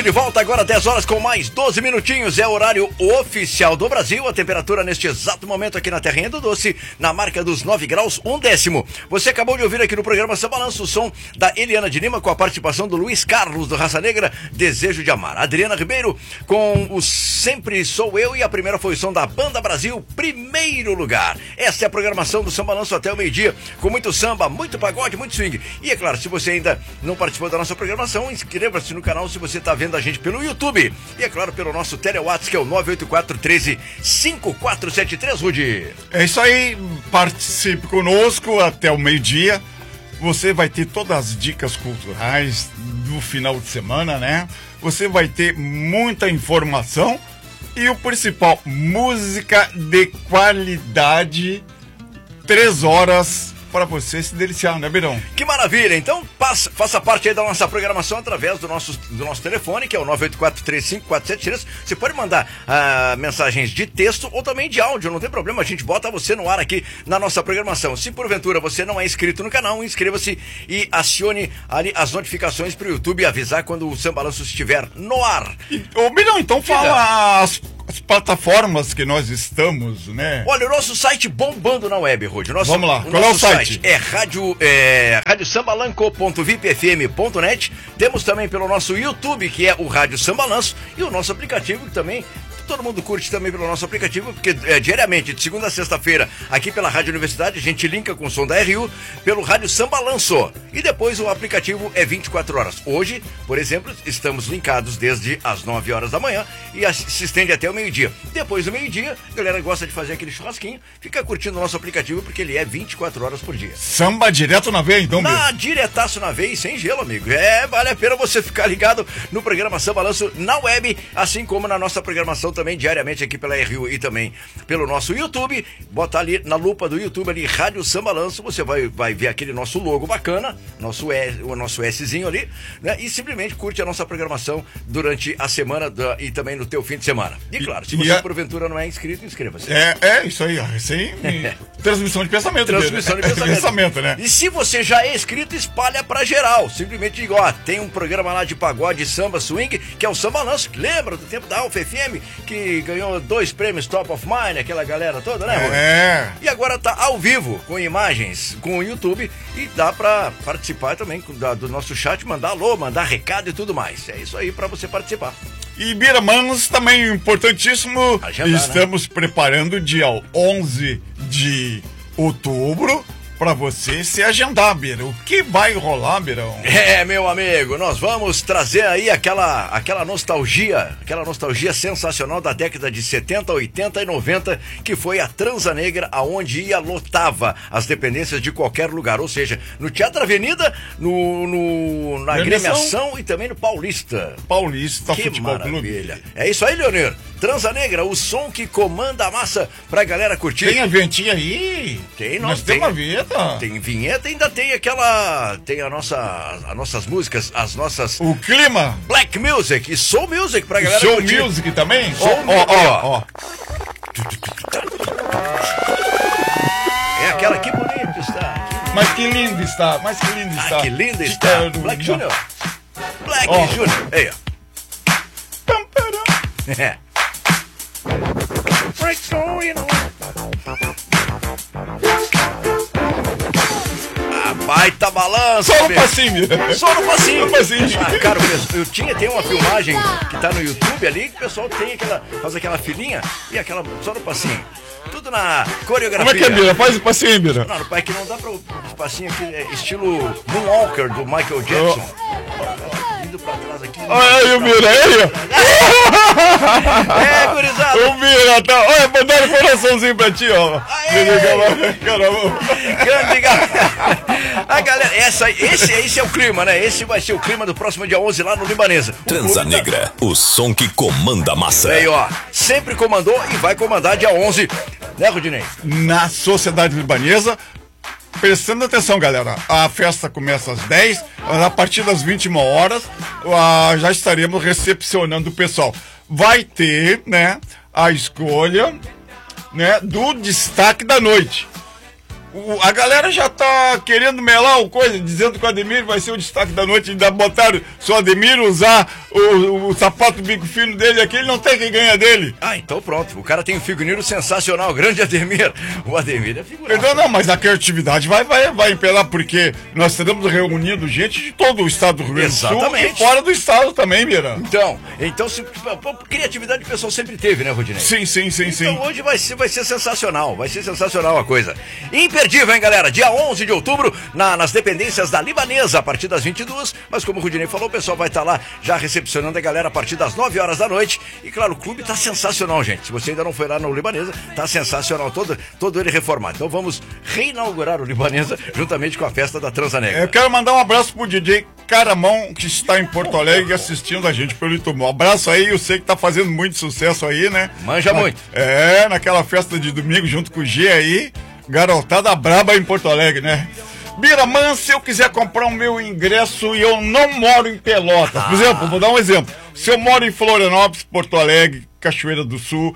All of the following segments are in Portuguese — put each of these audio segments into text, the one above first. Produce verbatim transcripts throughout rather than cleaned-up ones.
de volta agora, dez horas com mais doze minutinhos. É o horário oficial do Brasil. A temperatura neste exato momento aqui na Terrinha do Doce, na marca dos nove graus, um décimo. Você acabou de ouvir aqui no programa São Balanço o som da Eliana de Lima com a participação do Luiz Carlos do Raça Negra, Desejo de Amar. Adriana Ribeiro com o Sempre Sou Eu, e a primeira foi o som da Banda Brasil, Primeiro Lugar. Essa é a programação do São Balanço até o meio-dia, com muito samba, muito pagode, muito swing. E é claro, se você ainda não participou da nossa programação, inscreva-se no canal se você está vendo a gente pelo YouTube. E é claro, pelo nosso Telewatts, que é o nove oito quatro, um três, cinco quatro sete três, Rudy. É isso aí, participe conosco até o meio-dia. Você vai ter todas as dicas culturais do final de semana, né? Você vai ter muita informação e o principal, música de qualidade, três horas para você se deliciar, né, Beirão? Que maravilha! Então passa, faça parte aí da nossa programação através do nosso, do nosso telefone, que é o nove oito quatro, três cinco quatro sete três. Você pode mandar ah, mensagens de texto ou também de áudio, não tem problema, a gente bota você no ar aqui na nossa programação. Se porventura você não é inscrito no canal, inscreva-se e acione ali as notificações para o YouTube avisar quando o São Balanço estiver no ar. E, ô, Beirão, então fala as... as plataformas que nós estamos, né? Olha, o nosso site bombando na web, Rudy. Nosso, Vamos lá, o qual é o site? site é rádio, é, rádio sambalanco ponto vip f m ponto net. Temos também pelo nosso YouTube, que é o Rádio Sambalanço, e o nosso aplicativo, que também todo mundo curte também pelo nosso aplicativo, porque é, diariamente, de segunda a sexta-feira, aqui pela Rádio Universidade, a gente linka com o som da R U pelo Rádio Sambalanço. E depois o aplicativo é vinte e quatro horas. Hoje, por exemplo, estamos linkados desde as nove horas da manhã e se estende até o meio-dia. Depois do meio-dia, a galera gosta de fazer aquele churrasquinho, fica curtindo o nosso aplicativo, porque ele é vinte e quatro horas por dia. Samba direto na veia, então, Na diretaço na veia e sem gelo, amigo. É, vale a pena você ficar ligado no programa São Balanço na web, assim como na nossa programação também diariamente aqui pela R U e também pelo nosso YouTube. Bota ali na lupa do YouTube ali, Rádio São Balanço, você vai, vai ver aquele nosso logo bacana, nosso S, o nosso Szinho ali, né? E simplesmente curte a nossa programação durante a semana da, e também no teu fim de semana. E claro, se você a... porventura não é inscrito, inscreva-se. É, é isso aí, assim, transmissão de pensamento. Transmissão de pensamento. pensamento, né? E se você já é inscrito, espalha pra geral. Simplesmente diga, ó, tem um programa lá de pagode, samba, swing, que é o São Balanço, que lembra do tempo da Alfa F M, que ganhou dois prêmios Top of Mind, aquela galera toda, né, Rô? É. E agora tá ao vivo, com imagens, com o YouTube, e dá pra participar também da, do nosso chat, mandar alô, mandar recado e tudo mais. É isso aí pra você participar. E Bira Manos, também importantíssimo, Agendar, estamos né? preparando dia onze de outubro para você se agendar, Bira. O que vai rolar, Birão? É, meu amigo, nós vamos trazer aí aquela, aquela nostalgia, aquela nostalgia sensacional da década de setenta, oitenta e noventa, que foi a Transa Negra, aonde ia lotava as dependências de qualquer lugar, ou seja, no Teatro Avenida, no, no na Agremiação e também no Paulista. Paulista que Futebol maravilha. Clube. É isso aí, Leonir. Transa Negra, o som que comanda a massa pra galera curtir. Tem a vinhetinha aí? Tem, nós nós temos tem, a vinheta. Tem vinheta, ainda tem aquela, tem a nossa, as nossas músicas, as nossas... O clima. Black Music e Soul Music pra galera Soul curtir. Music também? Soul Ó, ó, ó. É aquela, que bonito está. Mas que lindo está, mas que lindo Ah, está. que linda Que está. quero- Black Junior. Black Ó. Junior. Aí, ó. É. Ah, baita balanço. Só no meu. passinho. Só no passinho. Só no passinho. Ah, cara, eu, eu tinha, tem uma filmagem que tá no YouTube ali, que o pessoal tem aquela, faz aquela filinha e aquela, só no passinho. Tudo na coreografia. Como é que é, Bira? Faz o passinho, Bira. Não, é que não dá pra o passinho aqui, é estilo Moonwalker do Michael Jackson. Oh. Indo pra trás aqui. Olha aí o Bira, aí, ó. É, gurizada. O Bira, tá. Olha, mandaram um coraçãozinho pra ti, ó. Caramba. Grande galera. A galera, essa, esse, esse é o clima, né? Esse vai ser o clima do próximo dia onze lá no Libanesa. O Transa Negra, o som que comanda a massa. Aí, ó, sempre comandou e vai comandar dia onze, né, Rudinei? Na Sociedade Libanesa. Prestando atenção, galera, a festa começa às dez, a partir das vinte e uma horas, ah, já estaremos recepcionando o pessoal. Vai ter, né, a escolha, né, do destaque da noite. O, a galera já tá querendo melar o coisa, dizendo que o Ademir vai ser o destaque da noite. Ainda botaram se o Ademir usar o, o, o sapato bico fino dele aqui, ele não tem quem ganha dele. Ah, então pronto. O cara tem um figurino sensacional, grande Ademir. O Ademir é figurino. Não, não, mas a criatividade vai, vai, vai imperar, porque nós teremos reunido gente de todo o estado do Rio Grande do Sul Exatamente. e fora do estado também, Mira. Então, então se, pô, criatividade o pessoal sempre teve, né, Rodinei? Sim, sim, sim, sim. Então hoje vai ser, vai ser sensacional, vai ser sensacional a coisa. Imperdível, hein, galera? Dia onze de outubro, na, nas dependências da Libanesa, a partir das vinte e duas, mas como o Rodinei falou, o pessoal vai estar lá já recepcionando a galera a partir das nove horas da noite. E claro, o clube tá sensacional, gente. Se você ainda não foi lá no Libanesa, tá sensacional, todo, todo ele reformado. Então vamos reinaugurar o Libanesa juntamente com a festa da Transanegra. Eu quero mandar um abraço pro D J Caramão, que está em Porto Alegre assistindo a gente pelo YouTube. Um abraço aí, eu sei que tá fazendo muito sucesso aí, né? Manja Na, muito. É, naquela festa de domingo junto com o G aí, garotada braba em Porto Alegre, né? Biraman, se eu quiser comprar o meu ingresso e eu não moro em Pelotas, por exemplo, vou dar um exemplo. Se eu moro em Florianópolis, Porto Alegre, Cachoeira do Sul,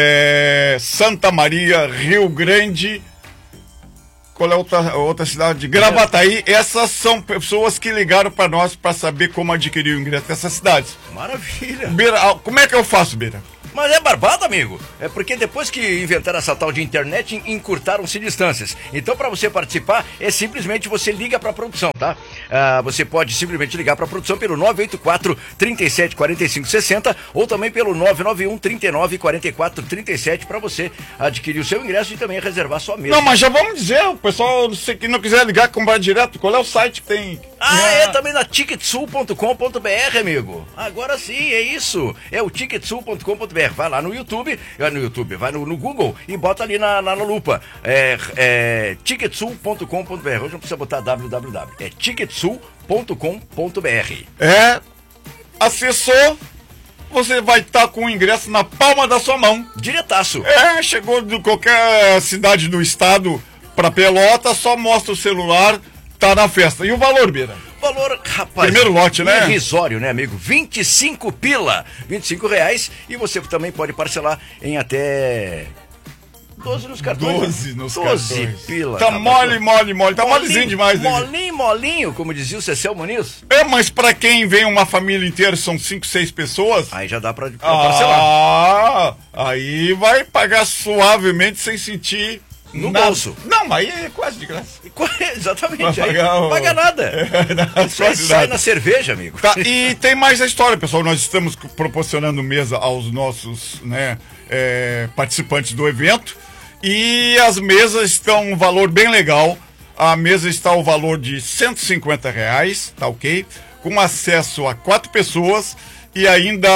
é, Santa Maria, Rio Grande, qual é a outra, outra cidade? Gravataí. Essas são pessoas que ligaram para nós para saber como adquirir o ingresso dessas cidades. Maravilha. Beira, como é que eu faço, Beira? Mas é barbado, amigo. É porque depois que inventaram essa tal de internet, encurtaram-se distâncias. Então, para você participar, é simplesmente você liga para a produção, tá? Ah, você pode simplesmente ligar para a produção pelo nove oito quatro, trinta e sete, quarenta e cinco, sessenta ou também pelo nove nove um, trinta e nove, quarenta e quatro, trinta e sete para você adquirir o seu ingresso e também reservar sua mesa. Não, mas já vamos dizer, o pessoal que não quiser ligar, comprar direto, qual é o site que tem? Ah, é também na ticketsul ponto com ponto br, amigo. Agora sim, é isso. É o ticketsul ponto com ponto br. Vai lá no YouTube, vai no YouTube, vai no, no Google e bota ali na, na, na lupa. É, é ticketsul ponto com ponto br. Hoje não precisa botar www. É ticketsul ponto com ponto br. É, acessou, você vai estar com o ingresso na palma da sua mão. Diretaço. É, chegou de qualquer cidade do estado pra Pelota, só mostra o celular, tá na festa. E o valor, Bira? Valor, rapaz, primeiro lote, né? Irrisório, né, amigo? vinte e cinco pila, vinte e cinco reais. E você também pode parcelar em até doze nos cartões. doze nos doze cartões. pila. Tá rapaz. mole, mole, mole. Tá molezinho demais, né? Molinho, molinho, como dizia o Cecel Muniz. É, mas pra quem vem uma família inteira, são cinco, seis pessoas. Aí já dá pra, pra parcelar. Ah, aí vai pagar suavemente sem sentir no nada. bolso. Não, mas aí é quase de graça. Exatamente. Vai Aí pagar não o- paga nada. É, não, Só quase sai nada. na cerveja, amigo. Tá, e tem mais a história, pessoal. Nós estamos proporcionando mesa aos nossos, né, é, participantes do evento. E as mesas estão um valor bem legal. A mesa está ao valor de cento e cinquenta reais, tá ok? Com acesso a quatro pessoas e ainda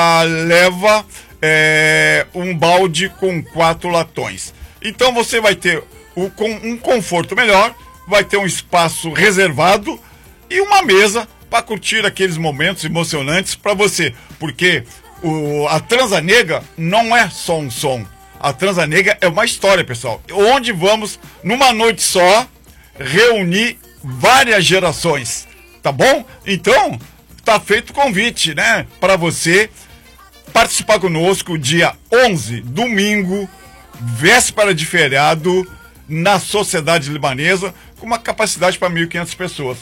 leva é, um balde com quatro latões. Então você vai ter o, com um conforto melhor, vai ter um espaço reservado e uma mesa para curtir aqueles momentos emocionantes para você. Porque o, a Transanegra não é só um som. A Transanegra é uma história, pessoal. Onde vamos, numa noite só, reunir várias gerações. Tá bom? Então, tá feito o convite, né? Para você participar conosco dia onze, domingo, véspera de feriado, na Sociedade Libanesa, com uma capacidade para mil e quinhentas pessoas.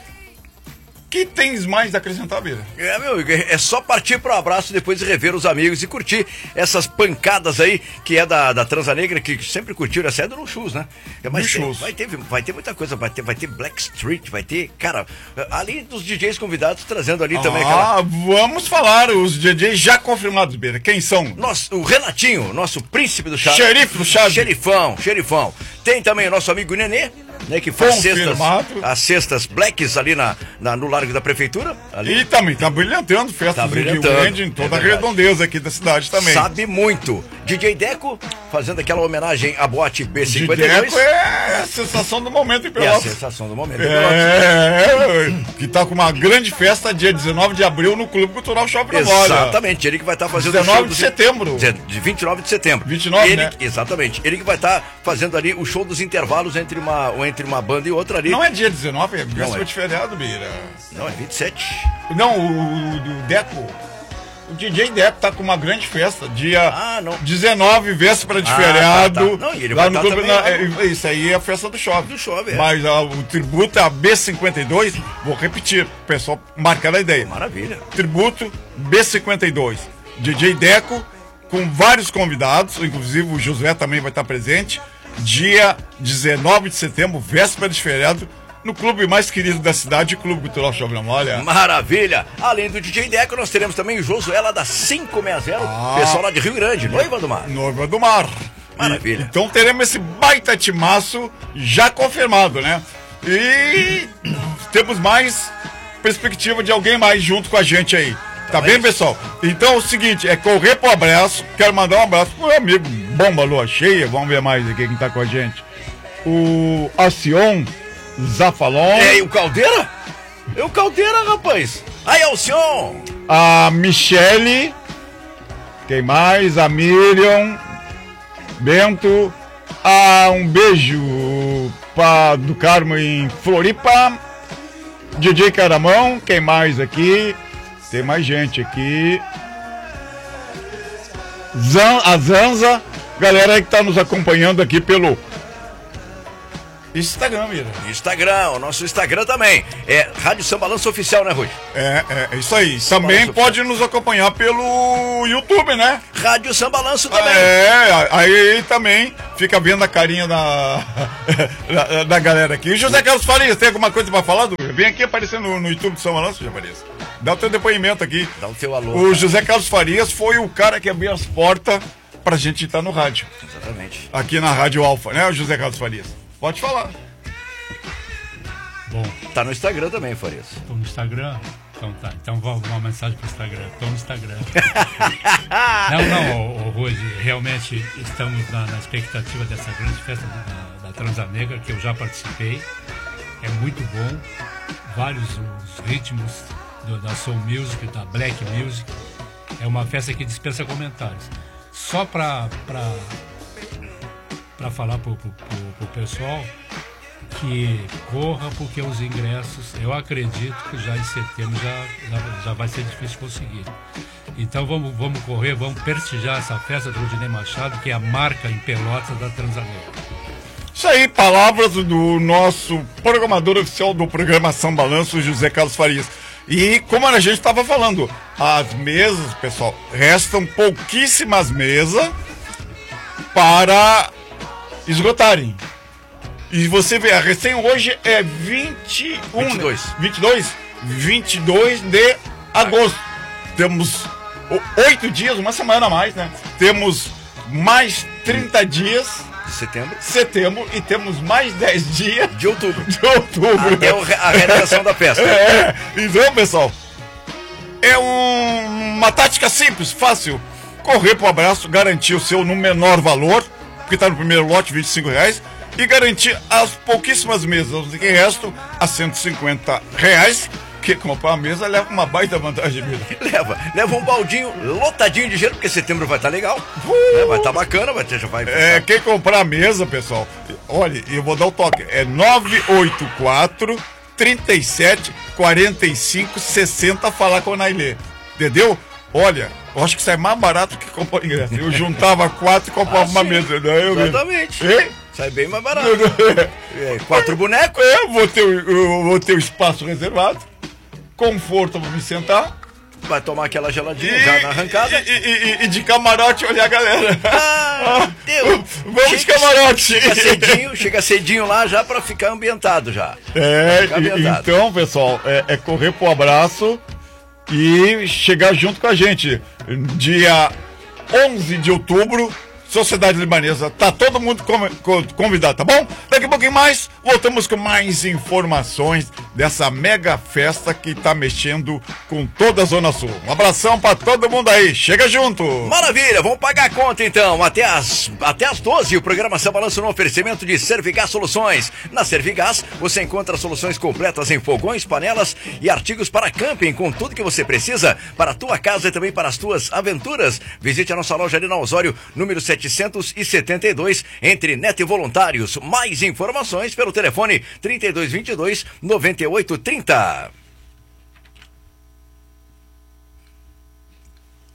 Que tens mais a acrescentar, Beira? É, meu amigo, é só partir pro abraço depois de rever os amigos e curtir essas pancadas aí, que é da, da Transanegra, que sempre curtiram essa é do Luxus, né? É, mas tem, vai, ter, vai ter muita coisa, vai ter, vai ter Black Street, vai ter, cara, além dos D Js convidados, trazendo ali ah, também aquela... Ah, vamos falar, os D Js já confirmados, Beira. Quem são? Nosso, o Renatinho, nosso príncipe do chá. Xerife do chá. Xerifão, xerifão. Tem também o nosso amigo Nenê, né, que faz cestas, as cestas blacks ali na, na, no Largo da Prefeitura. Ali. E também tá brilhantando festas Tá do Rio brilhantando, Grande em toda é a redondeza aqui da cidade também. Sabe muito. D J Deco, fazendo aquela homenagem à boate B cinquenta e D J dois. Deco é a sensação do momento em É a Pelotas. sensação do momento. É, que tá com uma grande festa dia dezenove de abril no Clube Cultural Shopping Memória. Exatamente, ele que vai estar fazendo dezenove o show de dos... setembro. De vinte e nove de setembro. vinte e nove, ele, né? Exatamente. Ele que vai estar fazendo ali o show dos intervalos entre uma, entre uma banda e outra ali. Não é dia dezenove, é véspera é. de feriado, Beira. Não, é vinte e sete. Não, o, o do Deco. o D J Deco tá com uma grande festa, dia Ah, não. dezenove, véspera de Ah, feriado. tá, tá. Não, e ele lá vai no tá clube, também na- lá no- é, isso aí é a festa do Chove. Do Chove, é. Mas ah, o tributo é a B cinquenta e dois, vou repetir, o pessoal marcar a ideia. Maravilha. Tributo B cinquenta e dois. D J Deco, com vários convidados, inclusive o Josué também vai estar presente. Dia dezenove de setembro, véspera de feriado, no clube mais querido da cidade, o Clube Cultural Chove na Molha. Maravilha. Além do D J Deco, nós teremos também o Josué lá da quinhentos e sessenta, Ah. pessoal lá de Rio Grande, Noiva do Mar. Noiva do Mar. Maravilha. E- então teremos esse baita timaço já confirmado, né? E temos mais perspectiva de alguém mais junto com a gente aí. Tá Então é bem, isso. pessoal? Então é o seguinte, é correr pro abraço. Quero mandar um abraço pro meu amigo Bomba Lua Cheia. Vamos ver mais aqui quem tá com a gente. O Alcion Zafalon. É, e o Caldeira? É o Caldeira, rapaz. Aí, Alcion. A Michele. Quem mais? A Miriam. Bento. Ah, um beijo pra, do Carmo em Floripa. D J Caramão. Quem mais aqui? Tem mais gente aqui. Zan, a Zanza. Galera aí que tá nos acompanhando aqui pelo Instagram, Mira. Instagram, o nosso Instagram também. É Rádio São Balanço Oficial, né, Rui? É, é, é isso aí. Também Balanço pode nos acompanhar pelo YouTube, né? Rádio São Balanço também. É, aí também fica vendo a carinha da, da, da galera aqui. José Carlos Farias, tem alguma coisa pra falar? Du? Vem aqui aparecendo no, no YouTube do São Balanço, José Farias. Dá o teu depoimento aqui. Dá o teu alô. O José Carlos Farias foi o cara que abriu as portas pra gente estar no rádio. Exatamente. Aqui na Rádio Alfa, né, o José Carlos Farias? Pode falar. Bom, Tá no Instagram também, Farias. estou no Instagram. Então tá, então vou uma mensagem pro Instagram. Estou no Instagram. não, não, ô, ô, Rose, realmente estamos na, na expectativa dessa grande festa da, da Transa Negra, que eu já participei. É muito bom. Vários os ritmos do, da Soul Music, da Black Music. É uma festa que dispensa comentários. Só para para falar pro, pro, pro, pro pessoal que corra, porque os ingressos, eu acredito que já em setembro já, já, já vai ser difícil conseguir. Então vamos, vamos correr, vamos prestigiar essa festa do Rudinei Machado, que é a marca em Pelotas da Transaneira. Isso aí, palavras do nosso programador oficial do programa São Balanço, José Carlos Farias. E como a gente estava falando, as mesas, pessoal, restam pouquíssimas mesas para esgotarem. E você vê, a recém hoje é vinte e um, vinte e dois. Né? vinte e dois? vinte e dois de agosto. Temos o- oito dias, uma semana a mais, né? Temos mais trinta dias De setembro. de setembro e temos mais dez dias De outubro. de outubro. Até o re- a realização da festa. É, então, pessoal, é um- uma tática simples, fácil. Correr pro abraço, garantir o seu no menor valor, porque tá no primeiro lote, vinte e cinco reais, e garantir as pouquíssimas mesas, que resto a cento e cinquenta reais, que comprar a mesa leva uma baita vantagem, mesmo. Leva, leva um baldinho lotadinho de dinheiro, porque setembro vai estar legal. Né? Vai estar bacana, vai ter, já vai. É, quem comprar a mesa, pessoal, olha, eu vou dar o toque, é nove oito quatro, trinta e sete, quarenta e cinco, sessenta, falar com a Nailê, entendeu? Olha, eu acho que sai mais barato que comprar o ingresso. Eu juntava quatro e comprava Ah, uma sim. mesa. Né? Eu Exatamente. Hein? Sai bem mais barato. É, quatro bonecos. Eu vou ter, o- eu vou ter o espaço reservado, conforto pra me sentar. Vai tomar aquela geladinha já na arrancada. E, e- e- e de camarote olhar a galera. Ah, Deus. Vamos de Chega- camarote. Chega cedinho, chega cedinho lá já pra ficar ambientado já. É, Ficar e- ambientado. então, pessoal, é, é correr pro abraço e chegar junto com a gente. Dia onze de outubro, Sociedade Libanesa. Tá todo mundo com- com- convidado, tá bom? Daqui a pouquinho mais, voltamos com mais informações dessa mega festa que tá mexendo com toda a Zona Sul. Um abração pra todo mundo aí. Chega junto! Maravilha, vamos pagar a conta então. Até as, até as doze, o programa São Balanço no oferecimento de Servigás Soluções. Na Servigás, você encontra soluções completas em fogões, panelas e artigos para camping, com tudo que você precisa para a tua casa e também para as tuas aventuras. Visite a nossa loja ali na Osório, número setecentos e setenta e dois, entre Neto e Voluntários. Mais informações pelo telefone trinta e dois vinte e dois, noventa e oito trinta.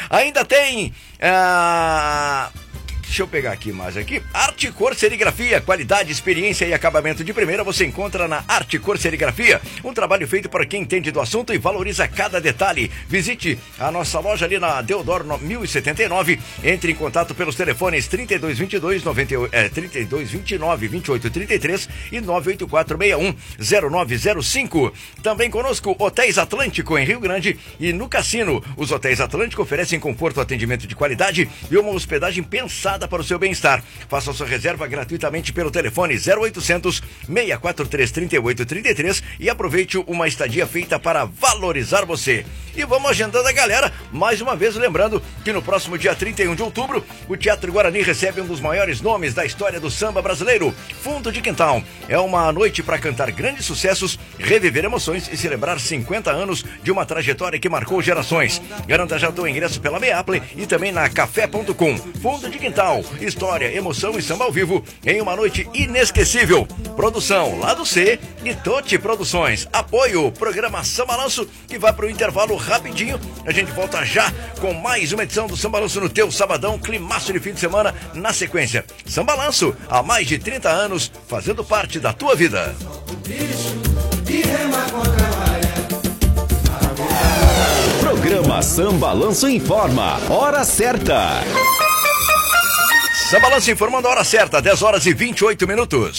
Ainda tem... Ah... Deixa eu pegar aqui mais aqui. Arte Cor Serigrafia, qualidade, experiência e acabamento de primeira você encontra na Arte Cor Serigrafia. Um trabalho feito para quem entende do assunto e valoriza cada detalhe. Visite a nossa loja ali na Deodoro mil e setenta e nove. Entre em contato pelos telefones trinta e dois vinte e dois, noventa e oito, é, trinta e dois vinte e nove, vinte e oito trinta e três e nove oito quatro seis um zero nove zero cinco. Também conosco Hotéis Atlântico em Rio Grande e no Cassino. Os Hotéis Atlântico oferecem conforto, atendimento de qualidade e uma hospedagem pensada para o seu bem-estar. Faça a sua reserva gratuitamente pelo telefone zero oitocentos, seis quatro três, trinta e oito trinta e três e aproveite uma estadia feita para valorizar você. E vamos agendando a galera, mais uma vez lembrando que no próximo dia trinta e um de outubro, o Teatro Guarani recebe um dos maiores nomes da história do samba brasileiro, Fundo de Quintal. É uma noite para cantar grandes sucessos, reviver emoções e celebrar cinquenta anos de uma trajetória que marcou gerações. Garanta já o teu ingresso pela Meaple e também na café ponto com. Fundo de Quintal, história, emoção e samba ao vivo em uma noite inesquecível. Produção Lado C e Totti Produções. Apoio Programa Samba Balanço, que vai para o intervalo rapidinho. A gente volta já com mais uma edição do Samba Balanço no teu sabadão, climaço de fim de semana na sequência. Samba Balanço, há mais de trinta anos, fazendo parte da tua vida. Programa Samba Balanço informa, hora certa. Samba Balanço informando a hora certa, dez horas e vinte e oito minutos.